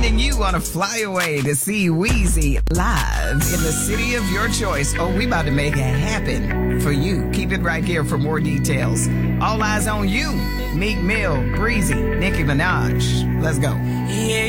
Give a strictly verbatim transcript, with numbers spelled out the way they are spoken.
taking you on a flyaway to see Weezy live in the city of your choice. Oh, we about to make it happen for you. Keep it right here for more details. All eyes on you. Meek Mill, Breezy, Nicki Minaj. Let's go. Yeah.